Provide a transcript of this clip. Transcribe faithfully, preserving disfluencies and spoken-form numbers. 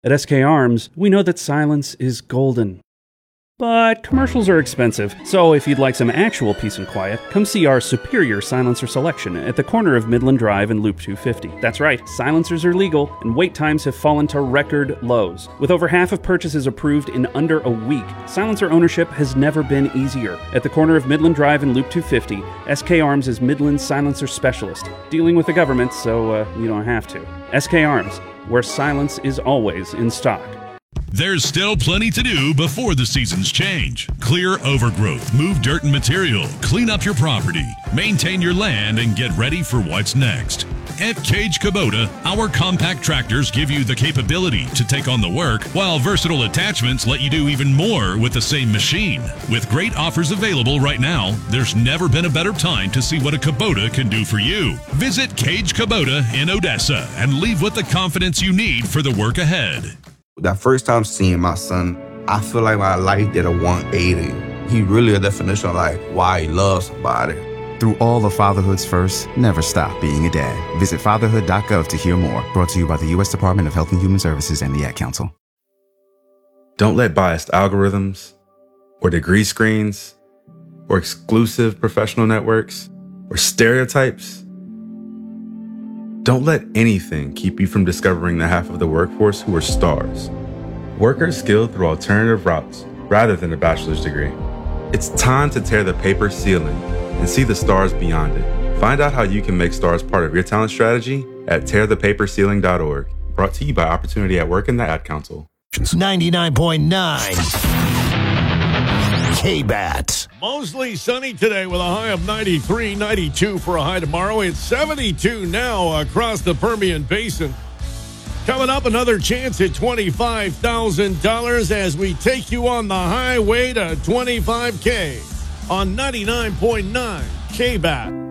At S K Arms, we know that silence is golden. But commercials are expensive, so if you'd like some actual peace and quiet, come see our superior silencer selection at the corner of Midland Drive and Loop two fifty. That's right, silencers are legal, and wait times have fallen to record lows. With over half of purchases approved in under a week, silencer ownership has never been easier. At the corner of Midland Drive and Loop two fifty, S K Arms is Midland's silencer specialist, dealing with the government so uh, you don't have to. S K Arms, where silence is always in stock. There's still plenty to do before the seasons change. Clear overgrowth, move dirt and material, clean up your property, maintain your land, and get ready for what's next. At Cage Kubota, our compact tractors give you the capability to take on the work, while versatile attachments let you do even more with the same machine. With great offers available right now, there's never been a better time to see what a Kubota can do for you. Visit Cage Kubota in Odessa and leave with the confidence you need for the work ahead. That first time seeing my son, I feel like my life did a one eighty. He really a definition of like why he loves somebody. Through all of fatherhood's first, never stop being a dad. Visit fatherhood dot gov to hear more. Brought to you by the U S Department of Health and Human Services and the Ad Council. Don't let biased algorithms or degree screens or exclusive professional networks or stereotypes. Don't let anything keep you from discovering the half of the workforce who are stars. Workers skilled through alternative routes rather than a bachelor's degree. It's time to tear the paper ceiling and see the stars beyond it. Find out how you can make stars part of your talent strategy at tear the paper ceiling dot org. Brought to you by Opportunity at Work and the Ad Council. ninety-nine point nine K-Bat. Mostly sunny today with a high of ninety-three, ninety-two for a high tomorrow. It's seventy-two now across the Permian Basin. Coming up, another chance at twenty-five thousand dollars as we take you on the highway to twenty-five K on ninety-nine point nine K-Bat.